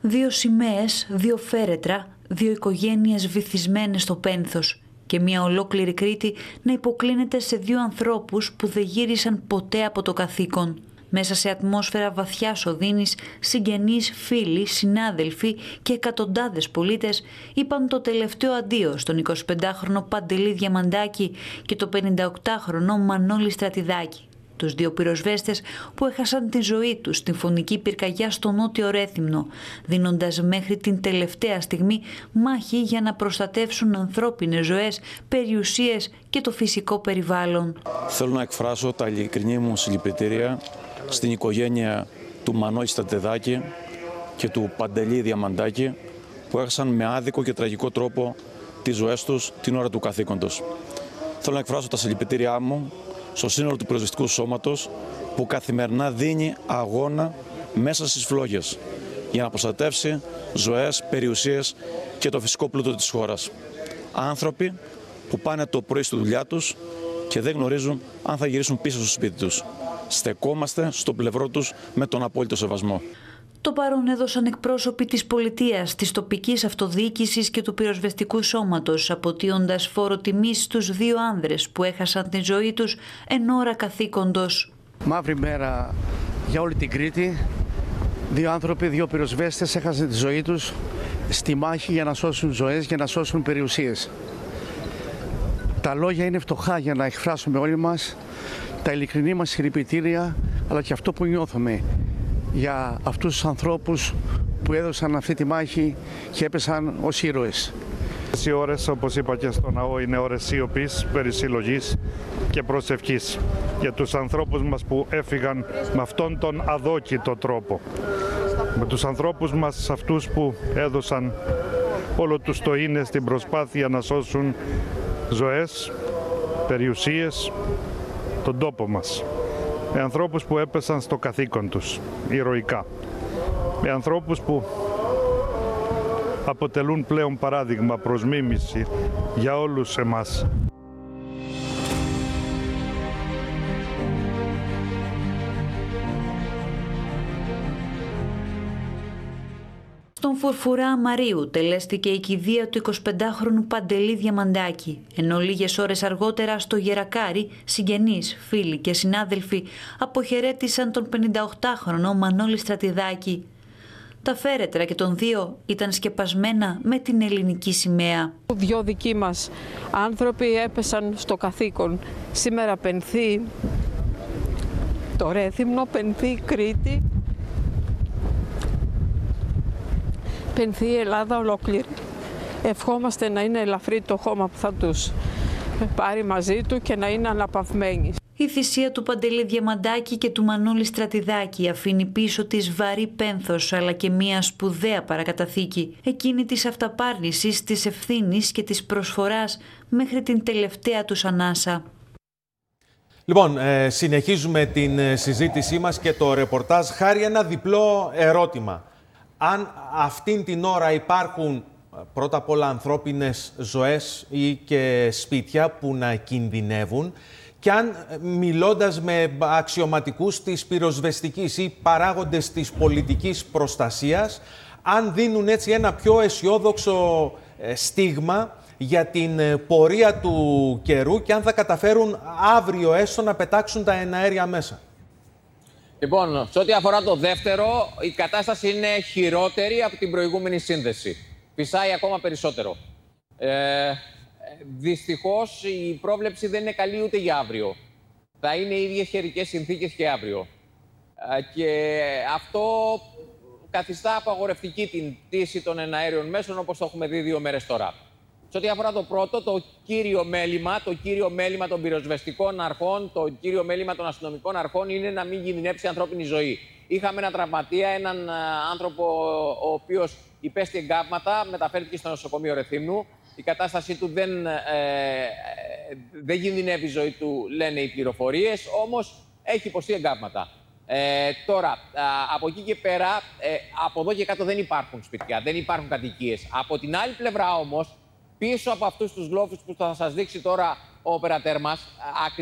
2 σημαίες, 2 φέρετρα, 2 οικογένειες βυθισμένες στο πένθος και μια ολόκληρη Κρήτη να υποκλίνεται σε 2 ανθρώπους που δεν γύρισαν ποτέ από το καθήκον. Μέσα σε ατμόσφαιρα βαθιάς οδύνης, συγγενείς, φίλοι, συνάδελφοι και εκατοντάδες πολίτες είπαν το τελευταίο αντίο στον 25χρονο Παντελή Διαμαντάκη και το 58χρονο Μανώλη Στρατιδάκη, τους 2 πυροσβέστες που έχασαν τη ζωή τους στην φωνική πυρκαγιά στο Νότιο Ρέθυμνο, δίνοντας μέχρι την τελευταία στιγμή μάχη για να προστατεύσουν ανθρώπινες ζωές, περιουσίες και το φυσικό περιβάλλον. Θέλω να εκφράσω τα ειλικρινή μου συλληπιτήρια στην οικογένεια του Μανώλη Στρατιδάκη και του Παντελή Διαμαντάκη που έχασαν με άδικο και τραγικό τρόπο τις ζωές τους την ώρα του καθήκοντος. Θέλω να εκφράσω τα συλληπιτήριά μου στο σύνολο του πυροσβεστικού σώματος που καθημερινά δίνει αγώνα μέσα στις φλόγες για να προστατεύσει ζωές, περιουσίες και το φυσικό πλούτο της χώρας. Άνθρωποι που πάνε το πρωί στη δουλειά τους και δεν γνωρίζουν αν θα γυρίσουν πίσω στο σπίτι τους. Στεκόμαστε στο πλευρό τους με τον απόλυτο σεβασμό. Το παρόν έδωσαν εκπρόσωποι της πολιτείας, της τοπικής αυτοδιοίκησης και του πυροσβεστικού σώματος, αποτείοντας φόρο τιμής στους 2 άνδρες που έχασαν τη ζωή τους εν ώρα καθήκοντος. Μαύρη μέρα για όλη την Κρήτη. 2 άνθρωποι, 2 πυροσβέστες έχασαν τη ζωή τους στη μάχη για να σώσουν ζωές, για να σώσουν περιουσίες. Τα λόγια είναι φτωχά για να εκφράσουμε όλοι μας τα ειλικρινή μας συλληπιτήρια, αλλά και αυτό που νιώθουμε για αυτούς τους ανθρώπους που έδωσαν αυτή τη μάχη και έπεσαν ως ήρωες. Οι ώρες, όπως είπα και στο ναό, είναι ώρες σιωπής, περισυλλογής και προσευχής για τους ανθρώπους μας που έφυγαν με αυτόν τον αδόκητο τρόπο. Με τους ανθρώπους μας αυτούς που έδωσαν όλο τους το είναι στην προσπάθεια να σώσουν ζωές, περιουσίες, τον τόπο μας. Με ανθρώπους που έπεσαν στο καθήκον τους, ηρωικά. Με ανθρώπους που αποτελούν πλέον παράδειγμα προς μίμηση για όλους εμάς. Στον Φουρφουρά Μαρίου τελέστηκε η κηδεία του 25χρονου Παντελή Διαμαντάκη, ενώ λίγες ώρες αργότερα στο Γερακάρι συγγενείς, φίλοι και συνάδελφοι αποχαιρέτησαν τον 58χρονο Μανώλη Στρατιδάκη. Τα φέρετρα και των 2 ήταν σκεπασμένα με την ελληνική σημαία. 2 δικοί μας άνθρωποι έπεσαν στο καθήκον. Σήμερα πενθεί το Ρέθυμνο, πενθεί Κρήτη, πενθεί η Ελλάδα ολόκληρη. Ευχόμαστε να είναι ελαφρύ το χώμα που θα τους πάρει μαζί του και να είναι αναπαυμένοι. Η θυσία του Παντελή Διαμαντάκη και του Μανώλη Στρατιδάκη αφήνει πίσω της βαρύ πένθος αλλά και μια σπουδαία παρακαταθήκη, εκείνη της αυταπάρνησης, της ευθύνης και της προσφοράς μέχρι την τελευταία τους ανάσα. Λοιπόν, συνεχίζουμε την συζήτησή μας και το ρεπορτάζ. Χάρη, ένα διπλό ερώτημα. Αν αυτήν την ώρα υπάρχουν πρώτα απ' όλα ανθρώπινες ζωές ή και σπίτια που να κινδυνεύουν και αν μιλώντας με αξιωματικούς της πυροσβεστικής ή παράγοντες της πολιτικής προστασίας, αν δίνουν έτσι ένα πιο αισιόδοξο στίγμα για την πορεία του καιρού και αν θα καταφέρουν αύριο έστω να πετάξουν τα εναέρια μέσα. Λοιπόν, σε ό,τι αφορά το δεύτερο, η κατάσταση είναι χειρότερη από την προηγούμενη σύνδεση. Φυσάει ακόμα περισσότερο. Δυστυχώς, η πρόβλεψη δεν είναι καλή ούτε για αύριο. Θα είναι οι ίδιες καιρικές συνθήκες και αύριο. Και αυτό καθιστά απαγορευτική την πτήση των εναέριων μέσων, όπως το έχουμε δει 2 μέρες τώρα. Σε ό,τι αφορά το πρώτο, το κύριο μέλημα των πυροσβεστικών αρχών, το κύριο μέλημα των αστυνομικών αρχών είναι να μην κινδυνεύσει η ανθρώπινη ζωή. Είχαμε έναν τραυματία, έναν άνθρωπο ο οποίος υπέστη εγκάβματα, μεταφέρθηκε στο νοσοκομείο Ρεθύμνου. Η κατάστασή του δεν κινδυνεύει η ζωή του, λένε οι πληροφορίες, όμως έχει υποστεί εγκάβματα. Τώρα, από εκεί και πέρα, από εδώ και κάτω δεν υπάρχουν σπίτια, δεν υπάρχουν κατοικίες. Από την άλλη πλευρά όμως, πίσω από αυτούς τους λόφους που θα σας δείξει τώρα ο οπερατέρ μας,